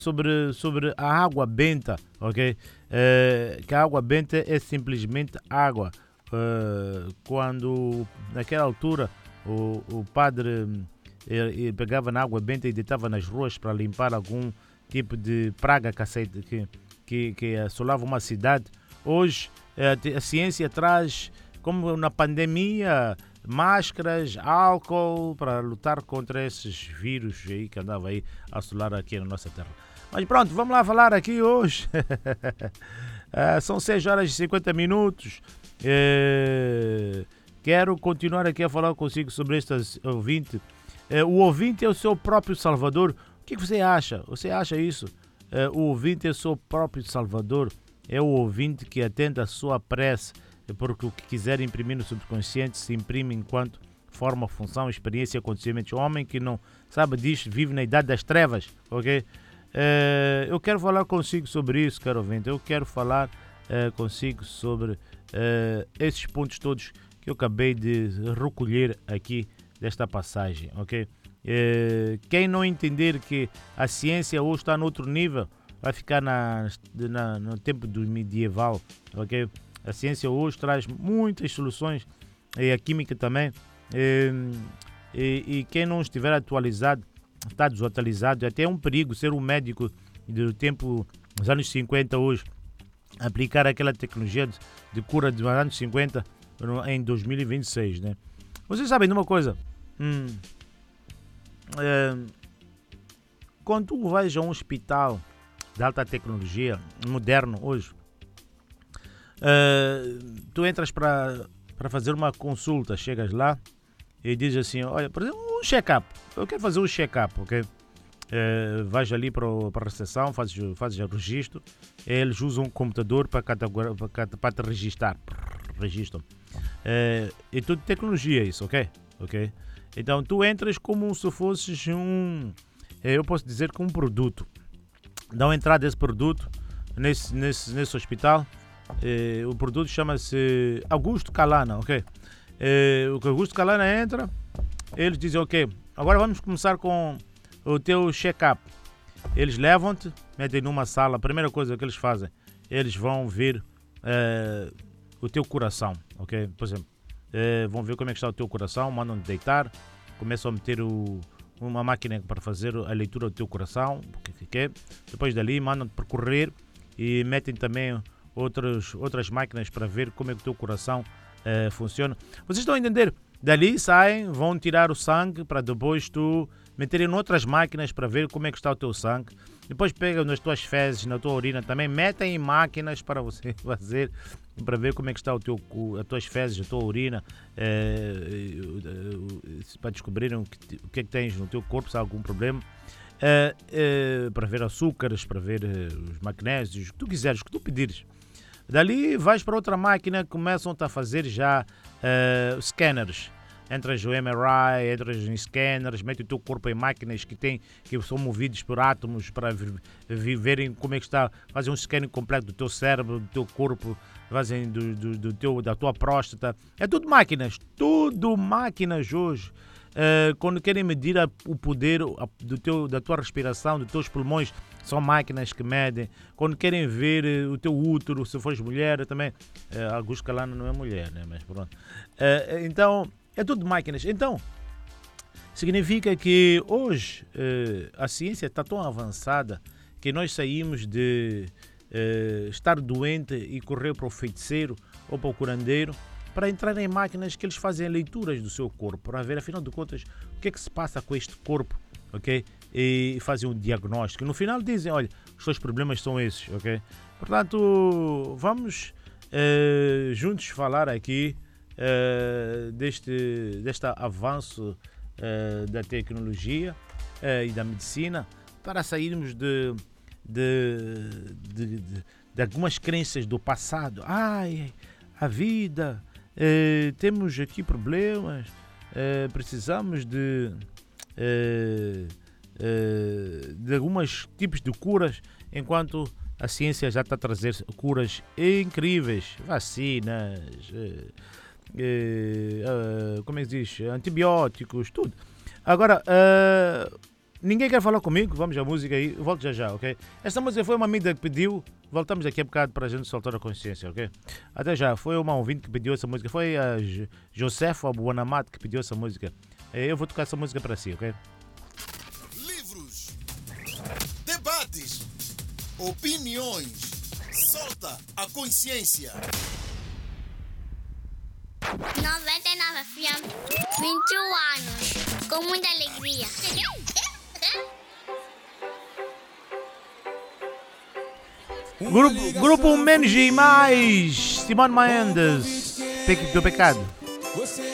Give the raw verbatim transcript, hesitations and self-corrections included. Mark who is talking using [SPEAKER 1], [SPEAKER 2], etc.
[SPEAKER 1] sobre, sobre a água benta, ok? Eh, que a água benta é simplesmente água. Eh, quando, naquela altura, o, o padre hum, ele, ele pegava na água benta e deitava nas ruas para limpar algum tipo de praga cacete, que, que, que assolava uma cidade. Hoje, eh, te- a ciência traz, como na pandemia, máscaras, álcool para lutar contra esses vírus aí que andavam aí a assolar aqui na nossa terra. Mas pronto, vamos lá falar aqui hoje. Ah, são seis horas e cinquenta minutos. Eh, quero continuar aqui a falar consigo sobre este ouvinte. Eh, o ouvinte é o seu próprio salvador. O que, que você acha? Você acha isso? Eh, o ouvinte é o seu próprio salvador. É o ouvinte que atende a sua prece, porque o que quiser imprimir no subconsciente se imprime enquanto forma, função, experiência e acontecimentos. O homem que não sabe disso vive na idade das trevas, ok? Eh, eu quero falar consigo sobre isso, caro ouvinte. Eu quero falar eh, consigo sobre eh, esses pontos todos que eu acabei de recolher aqui desta passagem, ok? Eh, quem não entender que a ciência hoje está noutro nível vai ficar na, na- no tempo do medieval, ok? A ciência hoje traz muitas soluções e a química também. eh, e, e quem não estiver atualizado está desatualizado. Até é um perigo ser um médico do tempo dos anos cinquenta hoje, aplicar aquela tecnologia de, de cura dos anos cinquenta no- em dois mil e vinte e seis, né? Vocês sabem de uma coisa? Hum, é, quando tu vais a um hospital de alta tecnologia, moderno hoje, é, tu entras para para fazer uma consulta, chegas lá e diz assim, olha, por exemplo, um check-up. Eu quero fazer um check-up, ok? Eh, vais ali para, o- para a recepção, fazes, o- fazes o registro, eles usam um computador para, categor- para, cate- para te registrar. Registram. Eh, é tudo tecnologia isso, ok? Ok? Então tu entras como se fosses um, eh, eu posso dizer que um produto. Dão entrada desse produto nesse, nesse, nesse hospital. Eh, o produto chama-se Augusto Calana, ok? Eh, o que Augusto Calana entra, eles dizem, ok, agora vamos começar com o teu check-up. Eles levam-te, metem numa sala, a primeira coisa que eles fazem, eles vão ver eh, o teu coração, ok? Por exemplo, eh, vão ver como é que está o teu coração, mandam-te deitar, começam a meter o- uma máquina para fazer a leitura do teu coração, que- que- depois dali mandam-te percorrer e metem também outros, outras máquinas para ver como é que o teu coração eh, funciona. Vocês estão a entender? Dali saem, vão tirar o sangue para depois tu meterem noutras máquinas para ver como é que está o teu sangue. Depois pegam nas tuas fezes, na tua urina também, metem em máquinas para você fazer, para ver como é que está o teu, as tuas fezes, a tua urina, eh, eh, para descobrirem o que, o que é que tens no teu corpo, se há algum problema. Eh, eh, para ver açúcares, para ver eh, os magnésios, o que tu quiseres, o que tu pedires. Dali vais para outra máquina, começam-te a fazer já eh, scanners. Entras no M R I, entras em scanners, mete o teu corpo em máquinas que, tem, que são movidos por átomos para vi- vi- verem como é que está, fazem um scanning completo do teu cérebro, do teu corpo, fazem do, do, do teu, da tua próstata. É tudo máquinas, tudo máquinas hoje. Eh, quando querem medir a- o poder a- do teu, da tua respiração, dos teus pulmões, são máquinas que medem. Quando querem ver eh, o teu útero, se fores mulher, também. Eh, Augusto Calano não é mulher, né? Mas pronto. Eh, então, é tudo máquinas. Então, significa que hoje eh, a ciência está tão avançada que nós saímos de eh, estar doente e correr para o feiticeiro ou para o curandeiro para entrar em máquinas que eles fazem leituras do seu corpo, para ver, afinal de contas, o que é que se passa com este corpo, ok? E fazem um diagnóstico. No final dizem, olha, os seus problemas são esses, ok? Portanto, vamos eh, juntos falar aqui eh, deste, deste avanço eh, da tecnologia eh, e da medicina para sairmos de, de, de, de, de algumas crenças do passado. Ai, a vida, eh, temos aqui problemas, eh, precisamos de, eh, eh, de alguns tipos de curas, enquanto a ciência já está a trazer curas incríveis, vacinas, eh, eh, eh, como é que se diz, antibióticos, tudo. Agora, eh, Ninguém quer falar comigo? Vamos à música aí. Eu volto já já, ok? Esta música foi uma amiga que pediu. Voltamos daqui a bocado para a gente soltar a consciência, ok? Até já. Foi uma ouvinte que pediu essa música. Foi a J- Josefa Buanamat que pediu essa música. Eh, Eu vou tocar essa música para si, ok?
[SPEAKER 2] Livros, debates, opiniões. Solta a consciência.
[SPEAKER 3] noventa e nove F M, vinte e um anos, com muita alegria.
[SPEAKER 1] Grupo, grupo Menos e Mais. Simone Mendes. Pe- Do Pecado.